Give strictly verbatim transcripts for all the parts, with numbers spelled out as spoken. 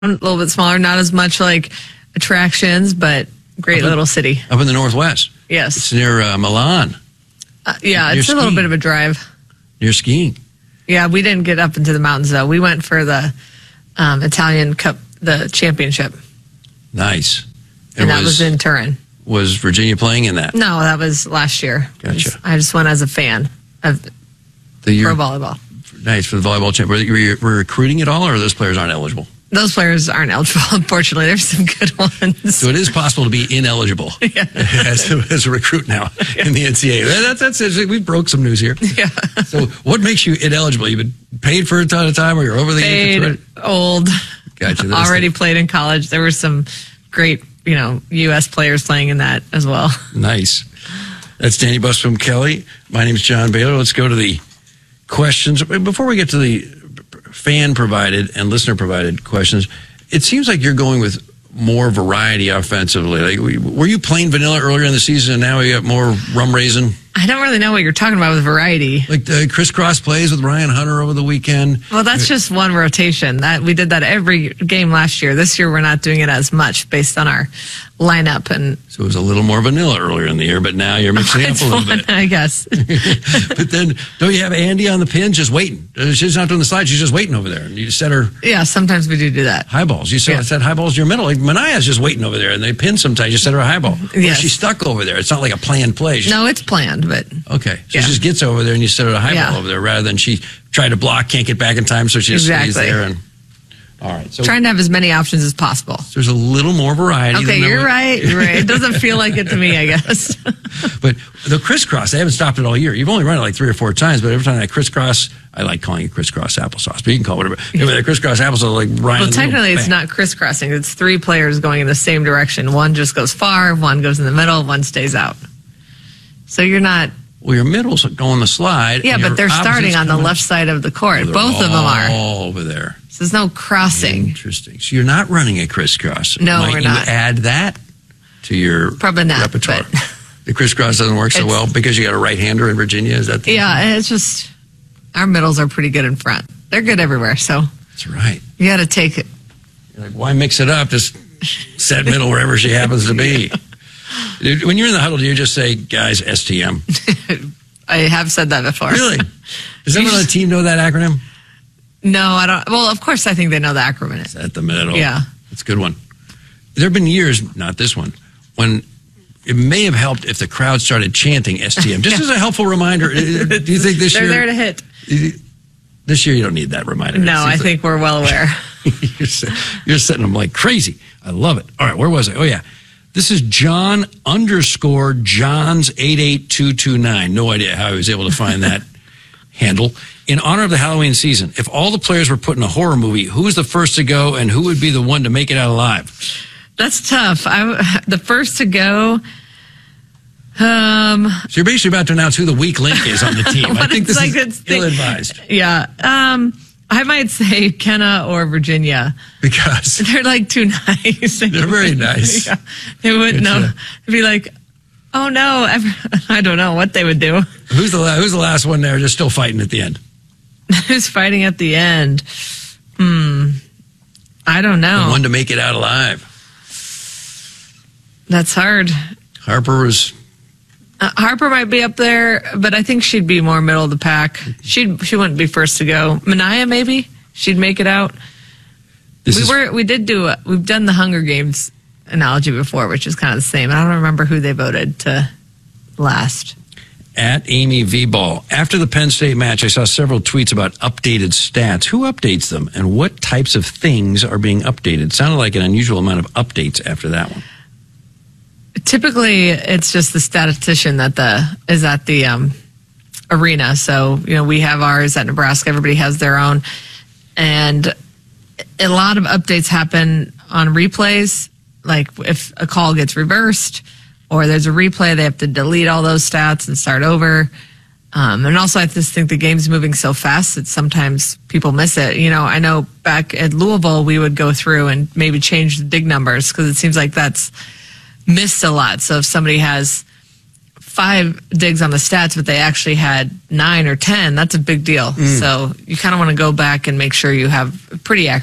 a little bit smaller, not as much like attractions, but great Up in- little city. Up in the Northwest. Yes. It's near uh, Milan. Uh, yeah, Near it's a little skiing. bit of a drive. Near skiing. Yeah, we didn't get up into the mountains, though. We went for the um, Italian Cup, the championship, Nice. and that was in Turin. Was Virginia playing in that? No, that was last year. Gotcha. I just went as a fan of The year, pro volleyball. nice for the volleyball champ. Were you, were you were recruiting at all, or those players aren't eligible? Those players aren't eligible, unfortunately. There's some good ones. So it is possible to be ineligible Yeah. as, a, as a recruit now in the N C double A. That, that's it. We broke some news here. Yeah. So what makes you ineligible? You've been paid for a ton of time, or you're over the age? Paid, old, Gotcha. That's already the- played in college. There were some great, you know, U S players playing in that as well. Nice. That's Danny Buss from Kelly. My name's John Baylor. Let's go to the questions. Before we get to the fan-provided and listener-provided questions, it seems like you're going with more variety offensively. Like, were you plain vanilla earlier in the season, and now you got more rum raisin? I don't really know what you're talking about with variety. Like the crisscross plays with Ryan Hunter over the weekend. Well, that's just one rotation. That we did that every game last year. This year, we're not doing it as much based on our lineup, and So it was a little more vanilla earlier in the year, but now you're mixing it up it's a little fun, bit. I guess. But then, don't you have Andy on the pins just waiting? Uh, She's not doing the slide. She's just waiting over there. And you just set her Yeah, sometimes we do do that. high balls. You set, Yeah. set high balls in your middle. Like Manaya's just waiting over there, and they pin sometimes. You set her a high ball. Yes. She's stuck over there. It's not like a planned play. She's- No, it's planned, but Okay. She Yeah. just gets over there, and you set her a high Yeah. ball over there rather than she tried to block, can't get back in time, so she just stays Exactly. there. And all right. So trying to have as many options as possible. there's a little more variety. Okay, than there you're was- right. You're right. It doesn't feel like it to me, I guess. But the crisscross, they haven't stopped it all year. You've only run it like three or four times, but every time I crisscross, I like calling it crisscross applesauce, but you can call it whatever. Anyway, that crisscross applesauce, like Ryan. Well, technically, it's not crisscrossing. It's three players going in the same direction. One just goes far, one goes in the middle, one stays out. So you're not. Well, your middle's going the slide. Yeah, and but your they're starting opposite's on the coming- left side of the court. They're Both of them are. all over there. So there's no crossing. Interesting. So you're not running a crisscross. No, Might we're you not. add that to your Probably not, repertoire? but- The crisscross doesn't work so It's- well because you got a right-hander in Virginia. Is that the Yeah, it's just our middles are pretty good in front. They're good everywhere. So That's right. you got to take it. You're like, why mix it up? Just set middle wherever she happens to be. Dude, when you're in the huddle, do you just say, guys, S T M? I have said that before. Really? Does everyone on the team know that acronym? No, I don't. Well, of course, I think they know the acronym. It's at the middle. Yeah. That's a good one. There have been years, not this one, when it may have helped if the crowd started chanting S T M. Just as a helpful reminder, uh, do you think this They're year? there to hit. This year you don't need that reminder. It No, I seems think we're well aware. like you're, set- you're setting them like crazy. I love it. All right, where was I? Oh, yeah. This is John underscore Johns eight eight two two nine. No idea how he was able to find that handle. In honor of the Halloween season, if all the players were put in a horror movie, who's the first to go and who would be the one to make it out alive? That's tough. I, the first to go. Um, So you're basically about to announce who the weak link is on the team. I But think it's this like is it's the- ill-advised yeah. Um, I might say Kenna or Virginia. because They're like too nice. they're very nice. Yeah. They wouldn't know. Gotcha. They'd be like, oh no, every, I don't know what they would do. Who's the la- who's the last one there just still fighting at the end? Who's fighting at the end? Hmm. I don't know. The one to make it out alive. That's hard. Harper was Uh, Harper might be up there, but I think she'd be more middle of the pack. She'd she wouldn't be first to go. Manaya maybe she'd make it out. this we is were we did do a, we've done the Hunger Games analogy before, which is kind of the same. I don't remember who they voted to last. at Amy V. Ball. After the Penn State match, I saw several tweets about updated stats. Who updates them, and what types of things are being updated? Sounded like an unusual amount of updates after that one. Typically, it's just the statistician that the is at the um, arena. So you know we have ours at Nebraska. Everybody has their own, and a lot of updates happen on replays. Like if a call gets reversed or there's a replay, they have to delete all those stats and start over. Um, and also, I just think the game's moving so fast that sometimes people miss it. You know, I know back at Louisville, we would go through and maybe change the dig numbers because it seems like that's missed a lot. So if somebody has five digs on the stats, but they actually had nine or ten, that's a big deal. So you kind of want to go back and make sure you have pretty accurate.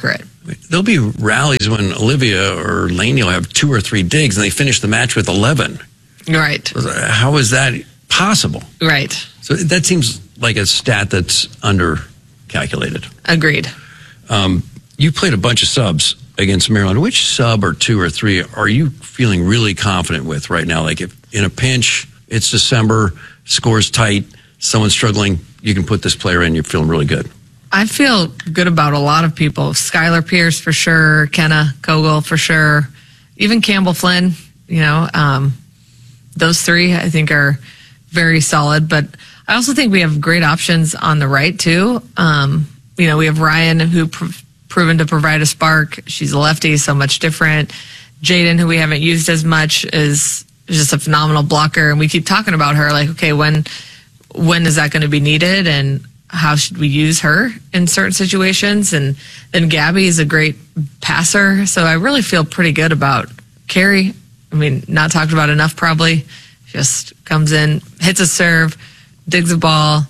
There'll be rallies when Olivia or Lainey will have two or three digs and they finish the match with eleven. Right. How is that possible? Right. So that seems like a stat that's under-calculated. Agreed. Um, you played a bunch of subs against Maryland. Which sub or two or three are you feeling really confident with right now? Like if in a pinch, it's December, score's tight, someone's struggling, you can put this player in, you're feeling really good. I feel good about a lot of people. Skylar Pierce for sure, Kenna Kogel for sure, even Campbell Flynn, you know, um, those three I think are very solid. But I also think we have great options on the right too. Um, you know, we have Ryan who pr- proven to provide a spark. She's a lefty, so much different. Jaden, who we haven't used as much, is just a phenomenal blocker. And we keep talking about her like, okay, when when is that going to be needed? And how should we use her in certain situations? And then Gabby is a great passer. So I really feel pretty good about Carrie. I mean, not talked about enough probably. Just comes in, hits a serve, digs a ball,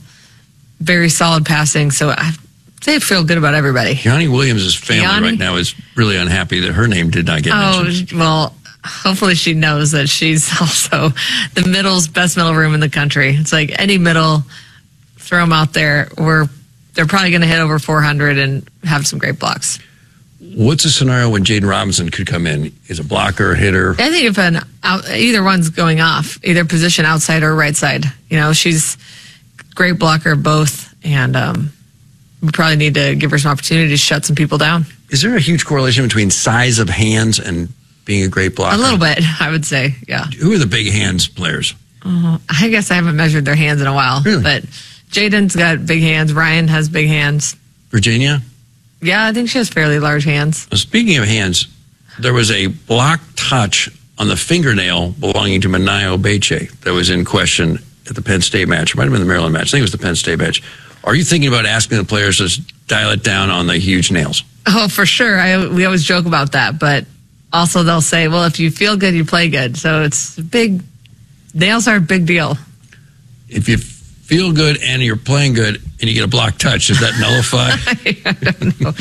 very solid passing. So I say I feel good about everybody. Keani Williams' family Keani? right now is really unhappy that her name did not get Oh, mentioned. well, hopefully she knows that she's also the middle's best middle room in the country. It's like any middle, throw them out there. We're they're probably going to hit over four hundred and have some great blocks. What's a scenario when Jaden Robinson could come in? Is a blocker, a hitter? I think if an out, either one's going off, either position outside or right side. You know, she's a great blocker both, and um, we probably need to give her some opportunity to shut some people down. Is there a huge correlation between size of hands and being a great blocker? A little bit, I would say, yeah. Who are the big hands players? Uh, I guess I haven't measured their hands in a while, Really? but Jaden's got big hands. Ryan has big hands. Virginia? Yeah, I think she has fairly large hands. Well, speaking of hands, there was a block touch on the fingernail belonging to Manayo Beche that was in question at the Penn State match. It might have been the Maryland match. I think it was the Penn State match. Are you thinking about asking the players to dial it down on the huge nails? Oh, for sure. I, we always joke about that, but also they'll say, well, if you feel good, you play good. So it's big. Nails are a big deal. If you feel good and you're playing good and you get a block touch, does that nullify? I don't know.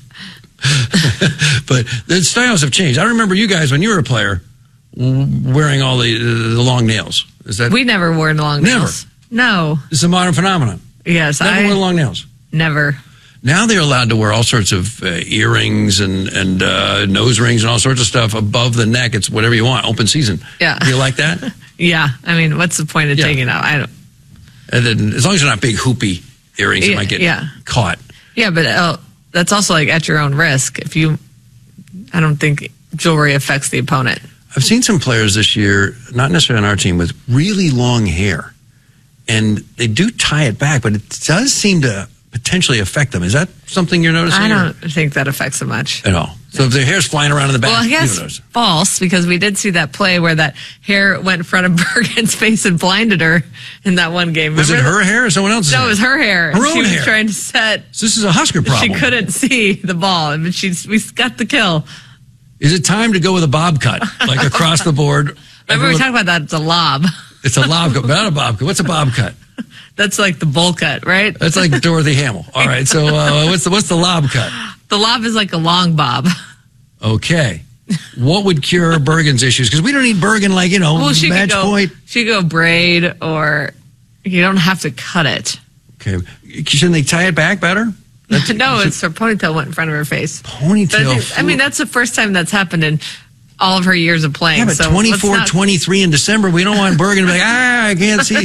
But the styles have changed. I remember you guys when you were a player wearing all the, the long nails. Is that We never wore long Never? nails. No. It's a modern phenomenon. Yes, Never I wore long nails. never. Now they're allowed to wear all sorts of uh, earrings and, and uh, nose rings and all sorts of stuff above the neck. It's whatever you want. Open season. Yeah. Do you like that? Yeah. I mean, what's the point of Yeah. taking it out? I don't. And then, as long as they're not big hoopy earrings, you Yeah, might get yeah. caught. Yeah, but uh, that's also like at your own risk. If you, I don't think jewelry affects the opponent. I've seen some players this year, not necessarily on our team, with really long hair. And they do tie it back, but it does seem to potentially affect them. Is that something you're noticing? I or- don't think that affects it much. At all. So if their hair's flying around in the back, Well, I you guess don't notice. false, because we did see that play where that hair went in front of Bergen's face and blinded her in that one game. Was it Remember her hair or someone else's that? hair? No, it was her hair. Her own she was hair. trying to set. So this is a Husker problem. She couldn't see the ball, but she's we got the kill. Is it time to go with a bob cut, like across the board? Remember we Everyone- talked about that? It's a lob. It's a lob cut, not a bob cut. What's a bob cut? That's like the bowl cut, right? That's like Dorothy Hamill. All right, so uh, what's the what's the lob cut? The lob is like a long bob. Okay, what would cure Bergen's issues? Because we don't need Bergen like you know Well, she match could go. point. She could go braid, or you don't have to cut it. Okay, shouldn't they tie it back better? That's- no, it's her ponytail went in front of her face. But I, Ponytail. think, I mean, that's the first time that's happened in all of her years of playing. yeah, but so twenty-four, let's not- twenty-three in December, we don't want Bergen to be like, ah, I can't see.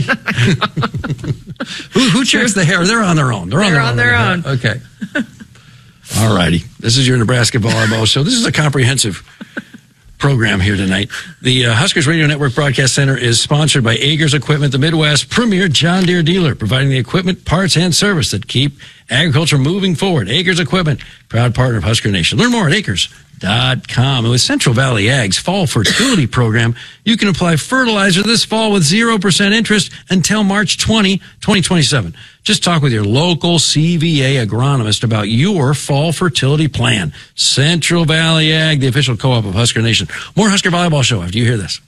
who, who checks the hair? They're on their own. They're, They're on on their their own. Okay. All righty. This is your Nebraska Volleyball Show. This is a comprehensive program here tonight. The uh, Huskers Radio Network Broadcast Center is sponsored by Agers Equipment, the Midwest premier John Deere dealer, providing the equipment, parts, and service that keep agriculture moving forward. Agers Equipment, proud partner of Husker Nation. Learn more at acres dot com. And with Central Valley Ag's Fall Fertility Program, you can apply fertilizer this fall with zero percent interest until March twentieth, twenty twenty-seven. Just talk with your local C V A agronomist about your fall fertility plan. Central Valley Ag, the official co-op of Husker Nation. More Husker Volleyball Show after you hear this.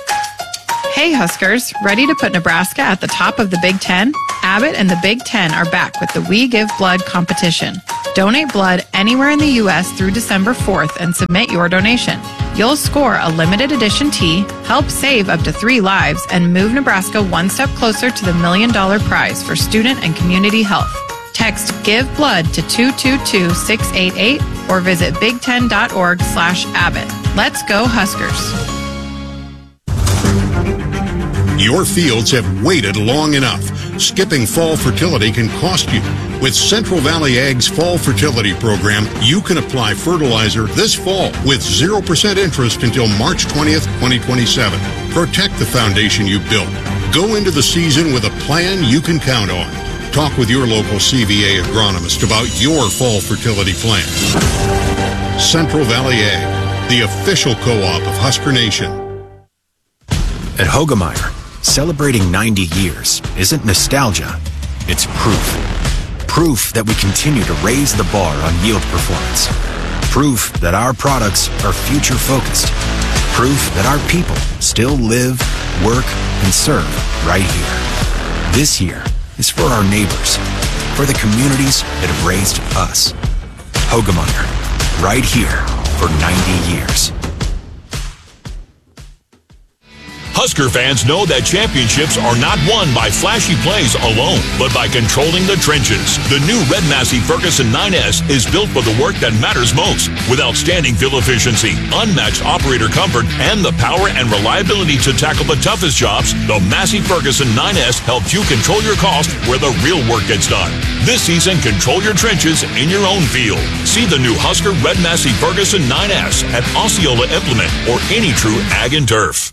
Hey Huskers, ready to put Nebraska at the top of the Big Ten? Abbott and the Big Ten are back with the We Give Blood competition. Donate blood anywhere in the U S through December fourth and submit your donation. You'll score a limited edition tee, help save up to three lives, and move Nebraska one step closer to the million dollar prize for student and community health. Text Give Blood to two two two six eight eight or visit big ten dot org slash Abbott. Let's go Huskers. Your fields have waited long enough. Skipping fall fertility can cost you. With Central Valley Ag's Fall Fertility Program, you can apply fertilizer this fall with zero percent interest until March twentieth, twenty twenty-seven. Protect the foundation you built. Go into the season with a plan you can count on. Talk with your local C V A agronomist about your fall fertility plan. Central Valley Ag, the official co-op of Husker Nation. At Hoegemeyer, celebrating ninety years isn't nostalgia, it's proof. Proof that we continue to raise the bar on yield performance. Proof that our products are future-focused. Proof that our people still live, work, and serve right here. This year is for our neighbors, for the communities that have raised us. Hoegemeyer, right here for ninety years. Husker fans know that championships are not won by flashy plays alone, but by controlling the trenches. The new Red Massey Ferguson nine S is built for the work that matters most, with outstanding fuel efficiency, unmatched operator comfort, and the power and reliability to tackle the toughest jobs. The Massey Ferguson nine S helps you control your cost where the real work gets done. This season, control your trenches in your own field. See the new Husker Red Massey Ferguson nine S at Osceola Implement or any true Ag and Turf.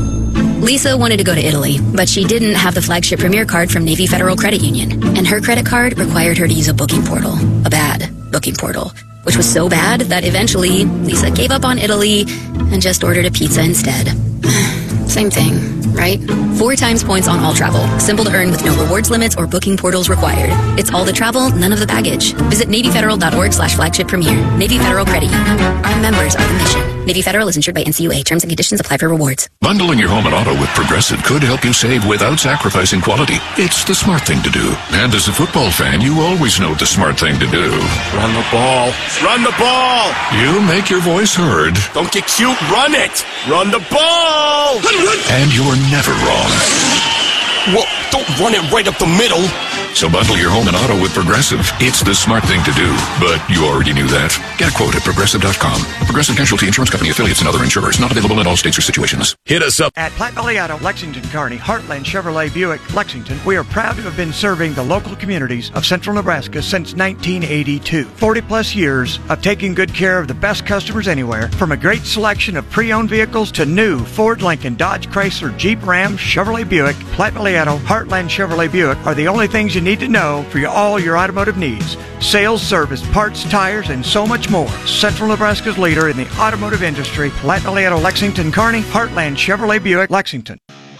Lisa wanted to go to Italy, but she didn't have the flagship Premier card from Navy Federal Credit Union, and her credit card required her to use a booking portal, a bad booking portal, which was so bad that eventually Lisa gave up on Italy and just ordered a pizza instead. Same thing, right? Four times points on all travel. Simple to earn with no rewards limits or booking portals required. It's all the travel, none of the baggage. Visit Navy Federal dot org slash flagship premier. Navy Federal Credit Union. Our members are the mission. Navy Federal is insured by N C U A. Terms and conditions apply for rewards. Bundling your home and auto with Progressive could help you save without sacrificing quality. It's the smart thing to do. And as a football fan, you always know the smart thing to do. Run the ball. Run the ball. You make your voice heard. Don't get cute. Run it. Run the ball. And you're never wrong. Well, don't run it right up the middle. So bundle your home and auto with Progressive. It's the smart thing to do, but you already knew that. Get a quote at Progressive dot com. Progressive Casualty Insurance Company affiliates and other insurers. Not available in all states or situations. Hit us up at Platte Valley Auto, Lexington, Kearney, Heartland Chevrolet Buick, Lexington. We are proud to have been serving the local communities of central Nebraska since nineteen eighty-two. forty plus years of taking good care of the best customers anywhere, from a great selection of pre-owned vehicles to new Ford, Lincoln, Dodge, Chrysler, Jeep, Ram, Chevrolet Buick. Platte Valley Auto, Heartland Chevrolet Buick are the only things you need to know for your, all your automotive needs. Sales, service, parts, tires, and so much more. Central Nebraska's leader in the automotive industry. Platte Valley Auto, Lexington, Kearney, Heartland Chevrolet Buick, Lexington.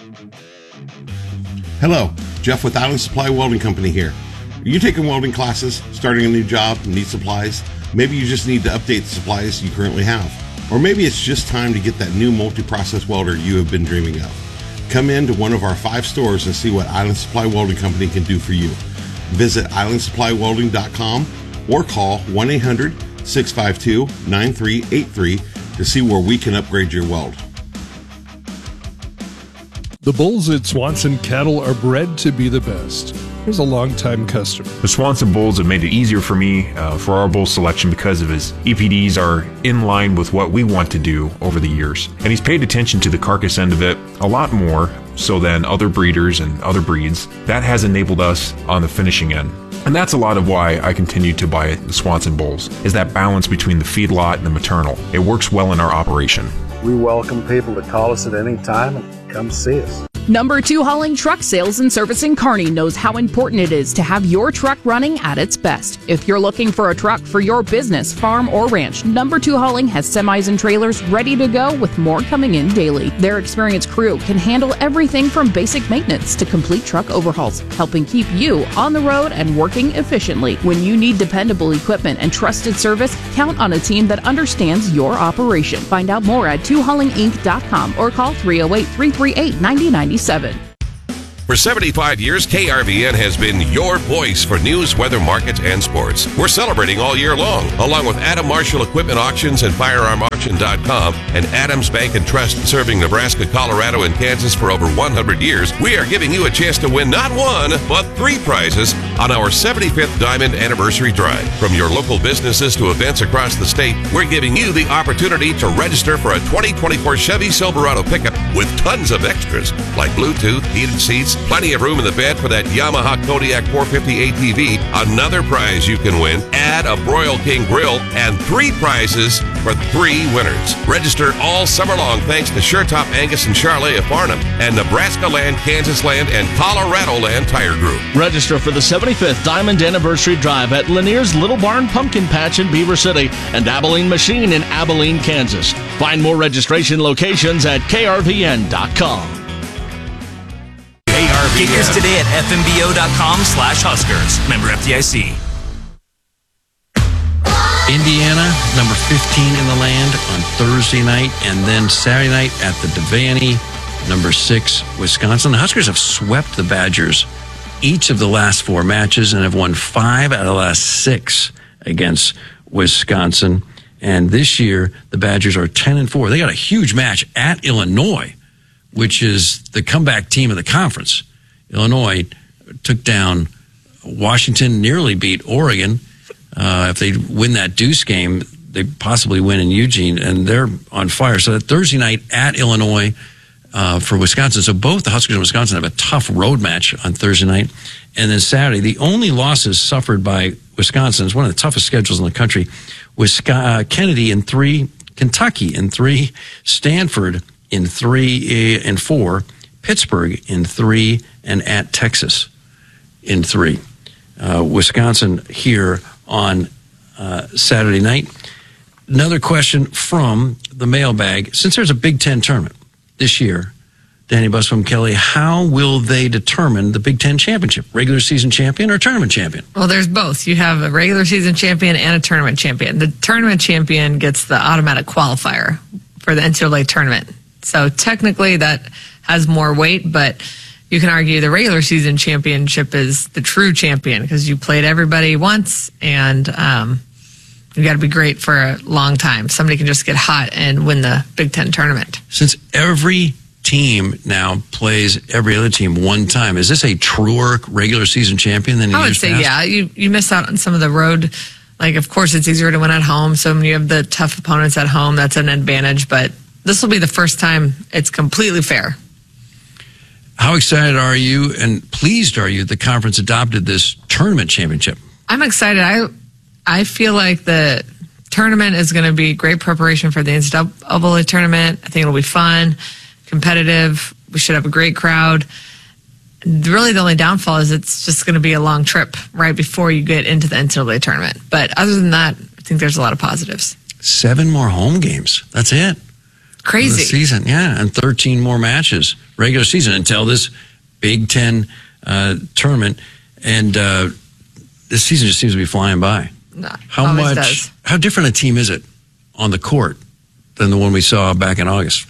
Hello, Jeff with Island Supply Welding Company here. Are you taking welding classes, starting a new job, need supplies? Maybe you just need to update the supplies you currently have. Or maybe it's just time to get that new multi-process welder you have been dreaming of. Come in to one of our five stores and see what Island Supply Welding Company can do for you. Visit island supply welding dot com or call one eight hundred six five two nine three eight three to see where we can upgrade your weld. The bulls at Swanson Cattle are bred to be the best. Here's a longtime customer. The Swanson bulls have made it easier for me uh, for our bull selection because of his E P Ds are in line with what we want to do over the years. And he's paid attention to the carcass end of it a lot more so than other breeders and other breeds. That has enabled us on the finishing end. And that's a lot of why I continue to buy the Swanson bulls, is that balance between the feedlot and the maternal. It works well in our operation. We welcome people to call us at any time and come see us. Number two Hauling Truck Sales and Service in Kearney knows how important it is to have your truck running at its best. If you're looking for a truck for your business, farm, or ranch, Number two Hauling has semis and trailers ready to go with more coming in daily. Their experienced crew can handle everything from basic maintenance to complete truck overhauls, helping keep you on the road and working efficiently. When you need dependable equipment and trusted service, count on a team that understands your operation. Find out more at two hauling inc dot com or call three oh eight, three three eight, nine oh nine oh. For seventy-five years, K R V N has been your voice for news, weather, markets, and sports. We're celebrating all year long, along with Adam Marshall Equipment Auctions and Firearm Auction dot com and Adams Bank and Trust, serving Nebraska, Colorado, and Kansas for over one hundred years. We are giving you a chance to win not one, but three prizes on our seventy-fifth Diamond Anniversary Drive. From your local businesses to events across the state, we're giving you the opportunity to register for a twenty twenty-four Chevy Silverado pickup with tons of extras like Bluetooth, heated seats, plenty of room in the bed for that Yamaha Kodiak four fifty A T V. Another prize you can win, add a Broil King grill, and three prizes for three winners. Register all summer long thanks to SureTop Angus and Charlet of Farnham and Nebraska Land, Kansas Land, and Colorado Land Tire Group. Register for the seventy-fifth Diamond Anniversary Drive at Lanier's Little Barn Pumpkin Patch in Beaver City and Abilene Machine in Abilene, Kansas. Find more registration locations at K R V N dot com. Get yours today at F M B O dot com slash Huskers. Member F D I C. Indiana, number fifteen in the land on Thursday night, and then Saturday night at the Devaney, number six, Wisconsin. The Huskers have swept the Badgers each of the last four matches and have won five out of the last six against Wisconsin. And this year, the Badgers are ten and four. They got a huge match at Illinois, which is the comeback team of the conference. Illinois took down Washington, nearly beat Oregon. Uh, if they win that Deuce game, they possibly win in Eugene, and they're on fire. So that Thursday night at Illinois uh, for Wisconsin. So both the Huskers and Wisconsin have a tough road match on Thursday night. And then Saturday, the only losses suffered by Wisconsin is one of the toughest schedules in the country. Wisconsin, uh, Kennedy in three, Kentucky in three, Stanford in three and four, Pittsburgh in three, and at Texas in three. Uh, Wisconsin here on uh, Saturday night. Another question from the mailbag. Since there's a Big Ten tournament this year, Danny Busbum Kelly, how will they determine the Big Ten championship? Regular season champion or tournament champion? Well, there's both. You have a regular season champion and a tournament champion. The tournament champion gets the automatic qualifier for the N C double A tournament. So technically that has more weight, but you can argue the regular season championship is the true champion because you played everybody once, and um, you got to be great for a long time. Somebody can just get hot and win the Big Ten tournament. Since every team now plays every other team one time, is this a truer regular season champion than in I would years say, past? yeah. You, you miss out on some of the road. Like, of course, it's easier to win at home. So when you have the tough opponents at home, that's an advantage. But this will be the first time it's completely fair. How excited are you and pleased are you the conference adopted this tournament championship? I'm excited. I I feel like the tournament is going to be great preparation for the N C double A tournament. I think it'll be fun, competitive. We should have a great crowd. Really, the only downfall is it's just going to be a long trip right before you get into the N C double A tournament. But other than that, I think there's a lot of positives. Seven more home games. That's it. Crazy. The season, yeah, and thirteen more matches regular season until this Big Ten uh, tournament, and uh, this season just seems to be flying by. No, how much? Does. How different a team is it on the court than the one we saw back in August?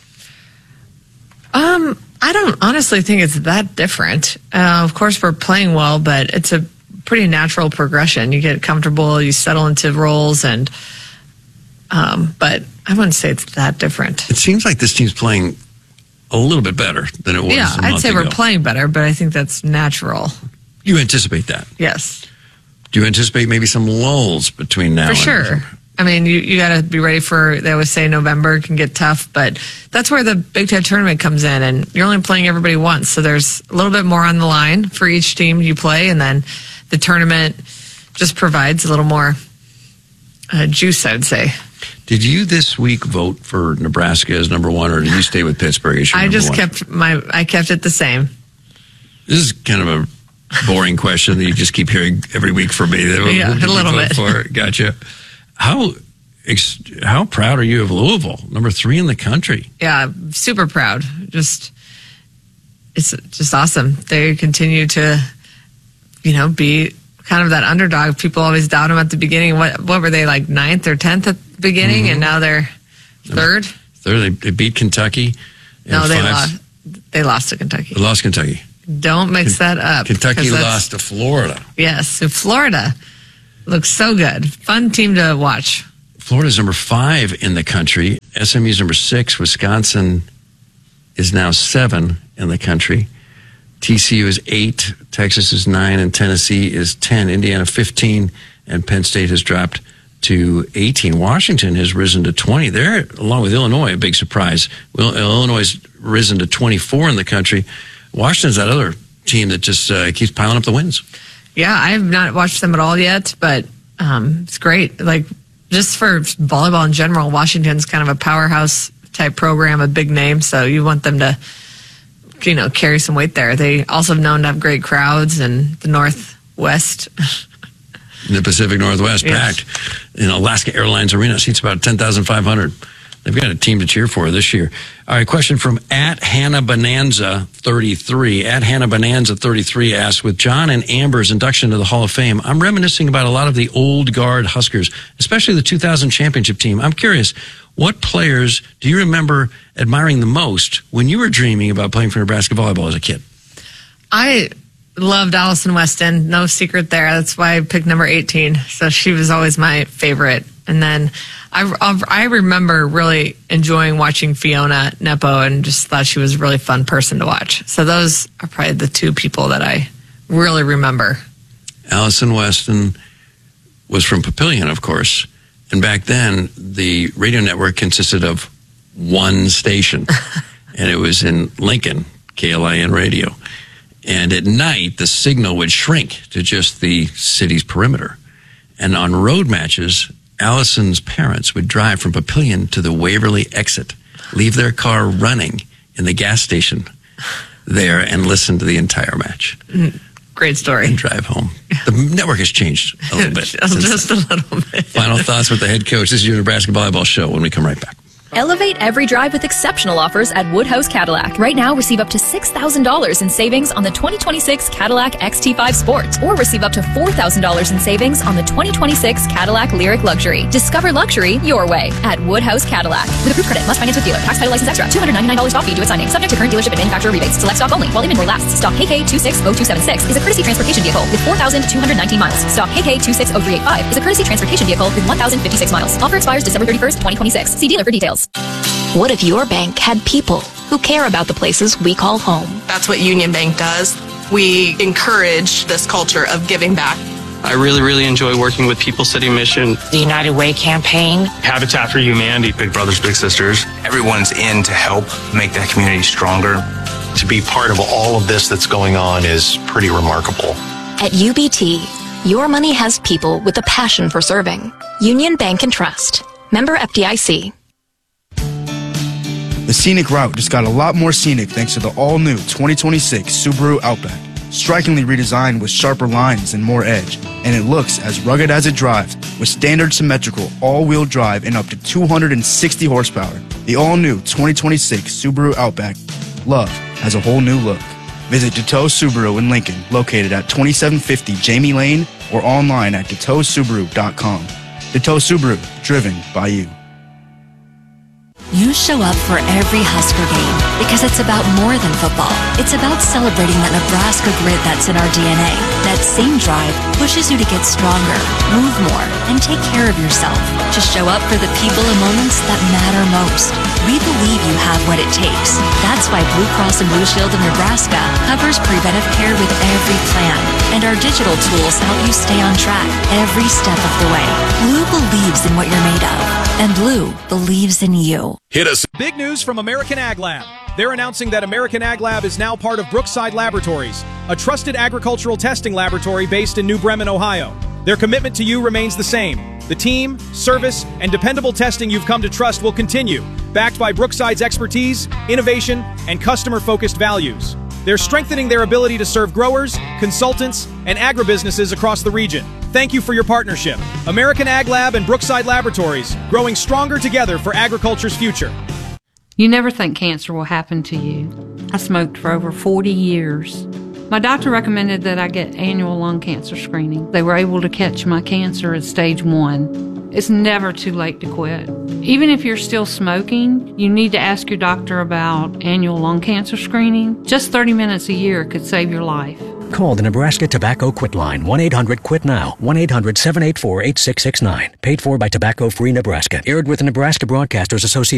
Um, I don't honestly think it's that different. Uh, of course, we're playing well, but it's a pretty natural progression. You get comfortable, you settle into roles, and um, but I wouldn't say it's that different. It seems like this team's playing a little bit better than it was. Yeah, a I'd month say ago. we're playing better, but I think that's natural. You anticipate that? Yes. Do you anticipate maybe some lulls between now For and sure. I mean, you, you got to be ready for, they always say November can get tough, but that's where the Big Ten tournament comes in, and you're only playing everybody once, so there's a little bit more on the line for each team you play, and then the tournament just provides a little more uh, juice, I would say. Did you this week vote for Nebraska as number one, or did you stay with Pittsburgh as your I number just one? kept my, I kept it the same. This is kind of a boring question that you just keep hearing every week from me. Yeah, a little bit. For? Gotcha. How ex- how proud are you of Louisville, number three in the country? Yeah, super proud. Just it's just awesome. They continue to, you know, be kind of that underdog. People always doubt them at the beginning. What what were they, like ninth or tenth at the beginning, Mm-hmm. and now they're third? Third, they, they beat Kentucky. No, they five, lost. They lost to Kentucky. They lost Kentucky. Don't mix that up. Kentucky lost to Florida. Yes, so Florida looks so good. Fun team to watch. Florida's number five in the country. S M U's number six. Wisconsin is now seven in the country. T C U is eight. Texas is nine. And Tennessee is ten. Indiana fifteen. And Penn State has dropped to eighteen. Washington has risen to twenty. They're, along with Illinois, a big surprise. Well, Illinois has risen to twenty-four in the country. Washington's that other team that just uh, keeps piling up the wins. Yeah, I have not watched them at all yet, but um, it's great. Like, just for volleyball in general, Washington's kind of a powerhouse type program, a big name, so you want them to, you know, carry some weight there. They also have known to have great crowds in the Northwest. In the Pacific Northwest, Yes. packed. In Alaska Airlines Arena, seats about ten thousand five hundred. They've got a team to cheer for this year. All right, question from at Hannah Bonanza thirty-three. At Hannah Bonanza thirty-three asks, with John and Amber's induction to the Hall of Fame, I'm reminiscing about a lot of the old guard Huskers, especially the two thousand championship team. I'm curious, what players do you remember admiring the most when you were dreaming about playing for Nebraska volleyball as a kid? I loved Allison Weston. No secret there. That's why I picked number eighteen. So she was always my favorite. And then I, I remember really enjoying watching Fiona Nepo and just thought she was a really fun person to watch. So those are probably the two people that I really remember. Allison Weston was from Papillion, of course. And back then, the radio network consisted of one station. And it was in Lincoln, K L I N Radio. And at night, the signal would shrink to just the city's perimeter. And on road matches, Allison's parents would drive from Papillion to the Waverly exit, leave their car running in the gas station there, and listen to the entire match. Great story. And drive home. The network has changed a little bit. Just a little bit. Final thoughts with the head coach. This is your Nebraska Volleyball Show when we come right back. Elevate every drive with exceptional offers at Woodhouse Cadillac. Right now, receive up to six thousand dollars in savings on the twenty twenty-six Cadillac X T five Sport, or receive up to four thousand dollars in savings on the twenty twenty-six Cadillac Lyric Luxury. Discover luxury your way at Woodhouse Cadillac. With approved credit, must finance with dealer. Tax title license extra. two hundred ninety-nine dollars stock fee due at signing. Subject to current dealership and manufacturer rebates. Select stock only while inventory lasts. Stock K K two six zero two seven six is a courtesy transportation vehicle with four thousand two hundred nineteen miles. Stock K K two six zero three eight five is a courtesy transportation vehicle with one thousand fifty-six miles. Offer expires December thirty-first, twenty twenty-six. See dealer for details. What if your bank had people who care about the places we call home? That's what Union Bank does. We encourage this culture of giving back. I really, really enjoy working with People City Mission, the United Way campaign, Habitat for Humanity, Big Brothers Big Sisters. Everyone's in to help make that community stronger. To be part of all of this that's going on is pretty remarkable. At U B T, your money has people with a passion for serving. Union Bank and Trust. Member F D I C. The scenic route just got a lot more scenic thanks to the all-new twenty twenty-six Subaru Outback. Strikingly redesigned with sharper lines and more edge, and it looks as rugged as it drives with standard symmetrical all-wheel drive and up to two hundred sixty horsepower. The all-new twenty twenty-six Subaru Outback. Love has a whole new look. Visit Deteau Subaru in Lincoln, located at twenty-seven fifty Jamie Lane, or online at deteau subaru dot com. Deteau Subaru, driven by you. You show up for every Husker game because it's about more than football. It's about celebrating that Nebraska grit that's in our D N A. That same drive pushes you to get stronger, move more, and take care of yourself. To show up for the people and moments that matter most. We believe you have what it takes. That's why Blue Cross and Blue Shield of Nebraska covers preventive care with every plan. And our digital tools help you stay on track every step of the way. Blue believes in what you're made of. And Blue believes in you. Hit us. Big news from American Ag Lab. They're announcing that American Ag Lab is now part of Brookside Laboratories, a trusted agricultural testing laboratory based in New Bremen, Ohio. Their commitment to you remains the same. The team, service, and dependable testing you've come to trust will continue, backed by Brookside's expertise, innovation, and customer-focused values. They're strengthening their ability to serve growers, consultants, and agribusinesses across the region. Thank you for your partnership. American Ag Lab and Brookside Laboratories, growing stronger together for agriculture's future. You never think cancer will happen to you. I smoked for over forty years. My doctor recommended that I get annual lung cancer screening. They were able to catch my cancer at stage one. It's never too late to quit. Even if you're still smoking, you need to ask your doctor about annual lung cancer screening. Just thirty minutes a year could save your life. Call the Nebraska Tobacco Quit Line, one eight hundred quit now, one eight hundred seven eight four eight six six nine. Paid for by Tobacco Free Nebraska. Aired with the Nebraska Broadcasters Association.